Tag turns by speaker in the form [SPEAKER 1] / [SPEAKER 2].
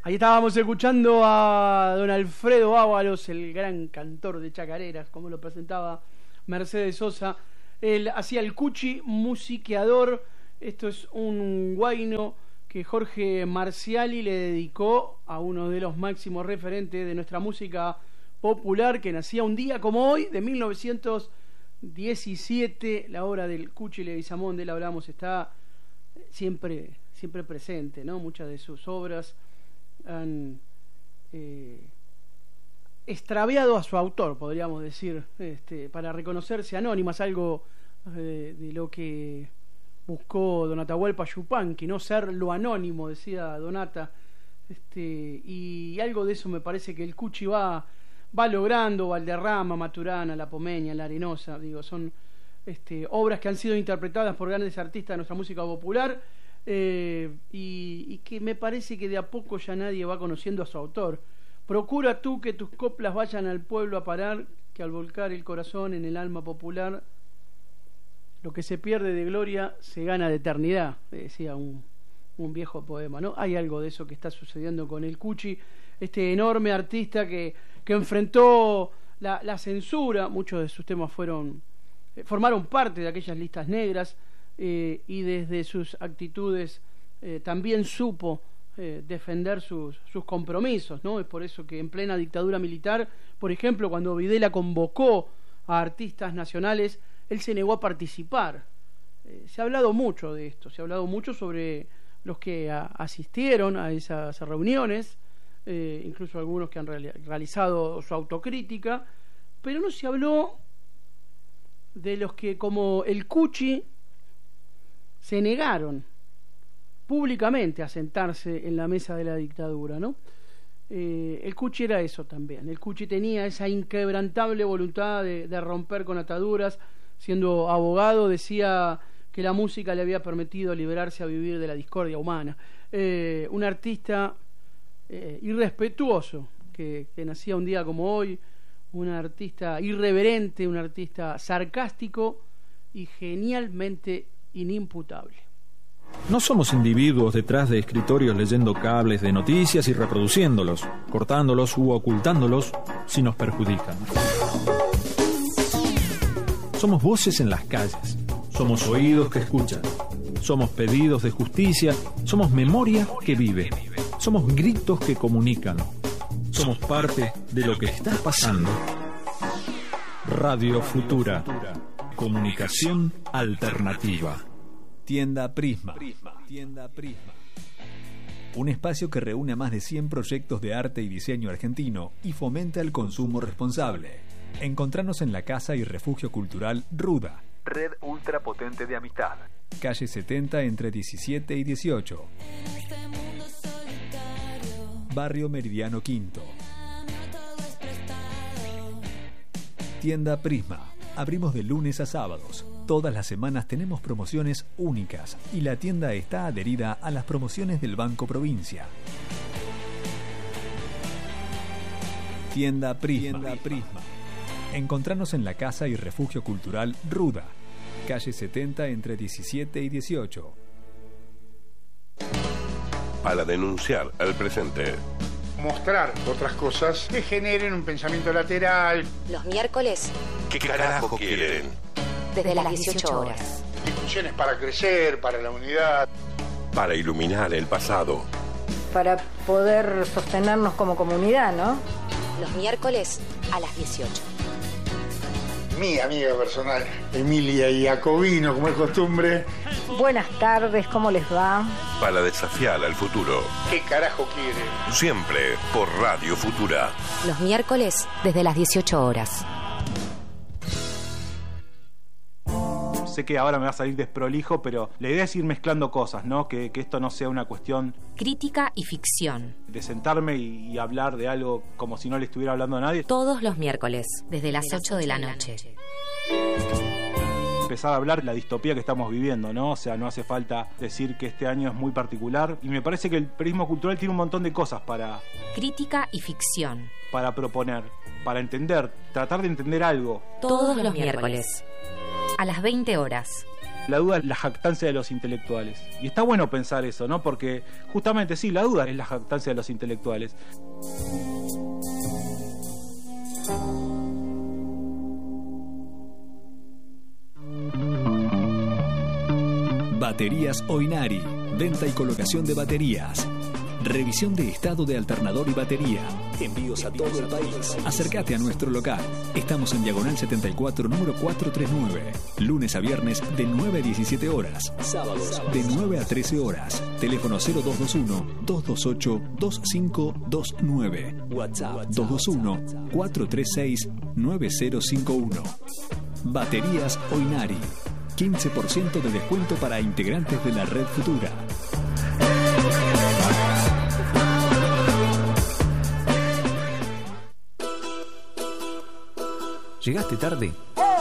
[SPEAKER 1] Ahí estábamos escuchando a don Alfredo Ábalos, el gran cantor de chacareras, como lo presentaba Mercedes Sosa. Él hacía el cuchi musiqueador. Esto es un guayno que Jorge Marciali le dedicó a uno de los máximos referentes de nuestra música popular, que nacía un día como hoy, de 1917. La obra del Cuchi Leguizamón, de él hablamos, está siempre presente, ¿no? Muchas de sus obras han extraviado a su autor, podríamos decir, para reconocerse anónimas, algo de lo que buscó don Atahualpa Yupanqui, no ser lo anónimo, decía Donata, y algo de eso me parece que el Cuchi va logrando. Valderrama, Maturana, La Pomeña, La Arenosa, digo, son obras que han sido interpretadas por grandes artistas de nuestra música popular, y que me parece que de a poco ya nadie va conociendo a su autor. Procura tú que tus coplas vayan al pueblo a parar, que al volcar el corazón en el alma popular, lo que se pierde de gloria se gana de eternidad, decía un viejo poema, ¿no? Hay algo de eso que está sucediendo con el Cuchi, este enorme artista que enfrentó la censura. Muchos de sus temas formaron parte de aquellas listas negras, y desde sus actitudes también supo defender sus compromisos, ¿no? Es por eso que en plena dictadura militar, por ejemplo, cuando Videla convocó a artistas nacionales, él se negó a participar. Se ha hablado mucho de esto, se ha hablado mucho sobre los que asistieron a esas reuniones, incluso algunos que han realizado su autocrítica, pero no se habló de los que, como el Cuchi, se negaron públicamente a sentarse en la mesa de la dictadura, ¿no? El Cuchi era eso también. El Cuchi tenía esa inquebrantable voluntad de romper con ataduras. Siendo abogado, decía que la música le había permitido liberarse a vivir de la discordia humana. Un artista irrespetuoso, que nacía un día como hoy, un artista irreverente, un artista sarcástico y genialmente inimputable.
[SPEAKER 2] No somos individuos detrás de escritorios leyendo cables de noticias y reproduciéndolos, cortándolos u ocultándolos si nos perjudican. Somos voces en las calles, somos oídos que escuchan, somos pedidos de justicia, somos memoria que vive, somos gritos que comunican, somos parte de lo que está pasando. Radio Futura, comunicación alternativa.
[SPEAKER 3] Tienda Prisma. Un espacio que reúne a más de 100 proyectos de arte y diseño argentino y fomenta el consumo responsable. Encontranos en la Casa y Refugio Cultural Ruda, red ultrapotente de amistad. Calle 70 entre 17 y 18. Barrio Meridiano Quinto. Tienda Prisma. Abrimos de lunes a sábados. Todas las semanas tenemos promociones únicas y la tienda está adherida a las promociones del Banco Provincia. Tienda Prisma. Encontranos en la Casa y Refugio Cultural Ruda, calle 70 entre 17 y 18.
[SPEAKER 4] Para denunciar al presente.
[SPEAKER 5] Mostrar otras cosas que generen un pensamiento lateral.
[SPEAKER 6] Los miércoles.
[SPEAKER 4] ¿Qué carajo quieren?
[SPEAKER 6] Desde las 18 horas.
[SPEAKER 5] Discusiones para crecer, para la unidad.
[SPEAKER 4] Para iluminar el pasado.
[SPEAKER 7] Para poder sostenernos como comunidad, ¿no?
[SPEAKER 6] Los miércoles a las 18.
[SPEAKER 5] Mi amiga personal, Emilia Iacobino, como es costumbre.
[SPEAKER 7] Buenas tardes, ¿cómo les va?
[SPEAKER 4] Para desafiar al futuro.
[SPEAKER 5] ¿Qué carajo quieren?
[SPEAKER 4] Siempre por Radio Futura.
[SPEAKER 6] Los miércoles desde las 18 horas.
[SPEAKER 8] Sé que ahora me va a salir desprolijo, pero la idea es ir mezclando cosas, ¿no? Que esto no sea una cuestión...
[SPEAKER 6] Crítica y ficción.
[SPEAKER 8] De sentarme y hablar de algo como si no le estuviera hablando a nadie.
[SPEAKER 6] Todos los miércoles, desde las 8 de la noche.
[SPEAKER 8] Empezar a hablar de la distopía que estamos viviendo, ¿no? O sea, no hace falta decir que este año es muy particular. Y me parece que el periodismo cultural tiene un montón de cosas para...
[SPEAKER 6] Crítica y ficción.
[SPEAKER 8] Para proponer, para entender, tratar de entender algo.
[SPEAKER 6] Todos los miércoles. A las 20 horas.
[SPEAKER 8] La duda es la jactancia de los intelectuales. Y está bueno pensar eso, ¿no? Porque justamente sí, la duda es la jactancia de los intelectuales.
[SPEAKER 3] Baterías Oinari. Venta y colocación de baterías. Revisión de estado de alternador y batería. Envíos a todo el país. Acércate a nuestro local. Estamos en Diagonal 74, número 439. Lunes a viernes de 9 a 17 horas. Sábados de 9 a 13 horas. Teléfono 0221-228-2529. WhatsApp 221-436-9051. Baterías Oinari. 15% de descuento para integrantes de la Red Futura.
[SPEAKER 2] ¿Llegaste tarde?